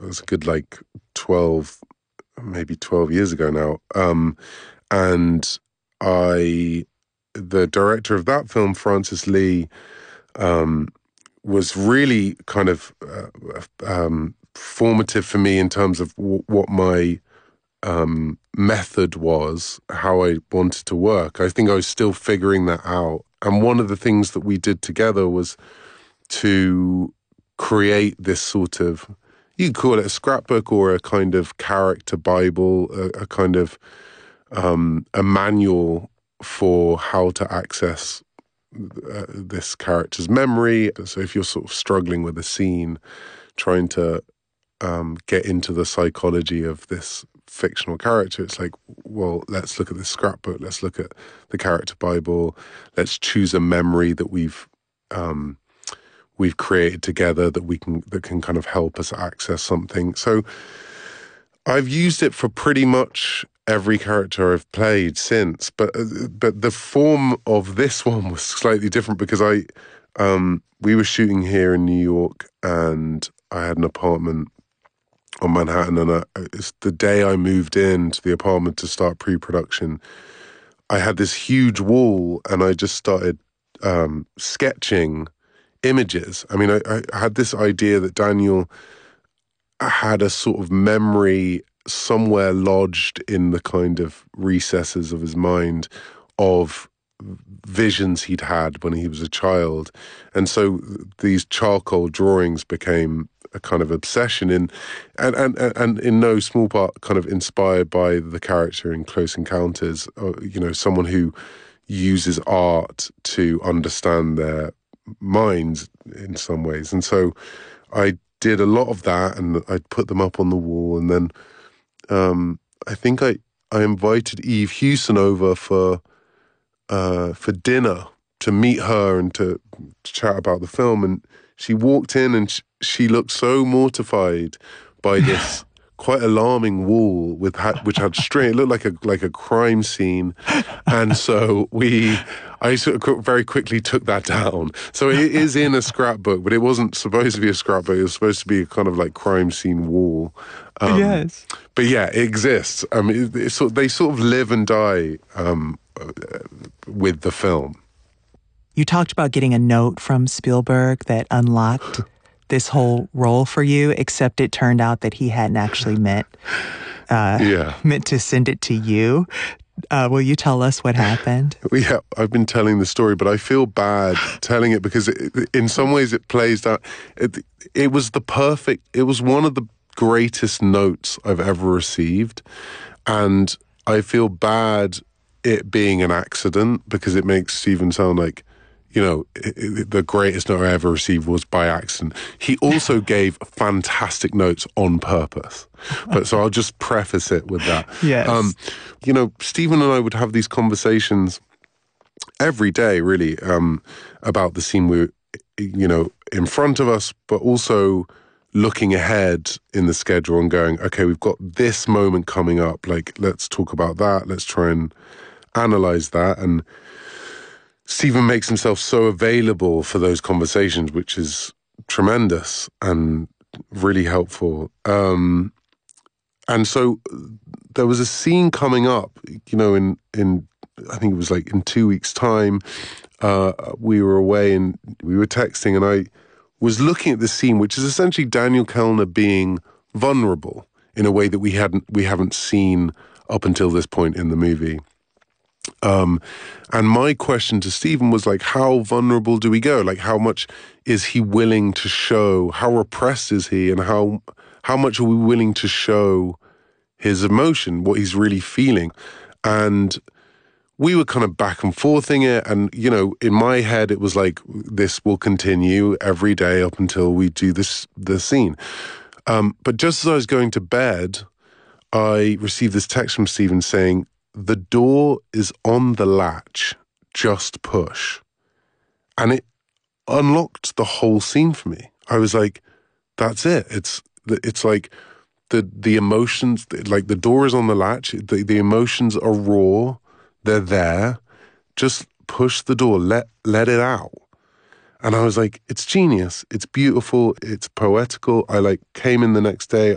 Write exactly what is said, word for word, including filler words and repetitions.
was a good like twelve, maybe twelve years ago now. Um, and I, the director of that film, Francis Lee, um, was really kind of uh, um, formative for me in terms of w- what my um, method was, how I wanted to work. I think I was still figuring that out. And one of the things that we did together was to create this sort of, you could call it a scrapbook or a kind of character Bible, a, a kind of um, a manual for how to access uh, this character's memory. So if you're sort of struggling with a scene, trying to um, get into the psychology of this fictional character, it's like, well, let's look at this scrapbook, let's look at the character Bible, let's choose a memory that we've um, we've created together that we can that can kind of help us access something. So I've used it for pretty much every character I've played since, but but the form of this one was slightly different because I um, we were shooting here in New York, and I had an apartment on Manhattan, and I, it's the day I moved into the apartment to start pre-production, I had this huge wall, and I just started um, sketching images. I mean, I, I had this idea that Daniel had a sort of memory somewhere lodged in the kind of recesses of his mind of visions he'd had when he was a child. And so these charcoal drawings became a kind of obsession in, and, and, and in no small part kind of inspired by the character in Close Encounters, or, you know, someone who uses art to understand their minds in some ways. And so I did a lot of that, and I'd put them up on the wall. And then um, I think I, I invited Eve Hewson over for uh, for dinner to meet her and to, to chat about the film. And she walked in, and sh- she looked so mortified by this quite alarming wall with ha- which had string. It looked like a like a crime scene, and so we, I sort of very quickly took that down. So it is in a scrapbook, but it wasn't supposed to be a scrapbook. It was supposed to be a kind of like crime scene wall. Um, yes, but yeah, it exists. I mean, it, it sort they sort of live and die um, with the film. You talked about getting a note from Spielberg that unlocked this whole role for you, except it turned out that he hadn't actually meant uh, yeah. meant to send it to you. Uh, will you tell us what happened? Yeah, I've been telling the story, but I feel bad telling it because it, in some ways it plays down. It, it was the perfect, it was one of the greatest notes I've ever received. And I feel bad it being an accident because it makes Stephen sound like, you know, it, it, the greatest note I ever received was by accident. He also gave fantastic notes on purpose. But so I'll just preface it with that. Yes. Um, you know, Stephen and I would have these conversations every day, really, um, about the scene we were, you know, in front of us, but also looking ahead in the schedule and going, okay, we've got this moment coming up. Like, let's talk about that. Let's try and analyze that. And Stephen makes himself so available for those conversations, which is tremendous and really helpful. Um, and so there was a scene coming up, you know, in, in I think it was like in two weeks' time. Uh, we were away and we were texting, and I was looking at the scene, which is essentially Daniel Kellner being vulnerable in a way that we hadn't we haven't seen up until this point in the movie. Um, and my question to Stephen was like, how vulnerable do we go? Like, how much is he willing to show? How repressed is he? And how how much are we willing to show his emotion, what he's really feeling? And we were kind of back and forthing it. And, you know, in my head, it was like, this will continue every day up until we do this, the scene. Um, but just as I was going to bed, I received this text from Stephen saying, the door is on the latch, just push. And it unlocked the whole scene for me. I was like, that's it. It's it's like the the emotions, like the door is on the latch, the, the emotions are raw, they're there. Just push the door, let let it out. And I was like, it's genius, it's beautiful, it's poetical. I like came in the next day,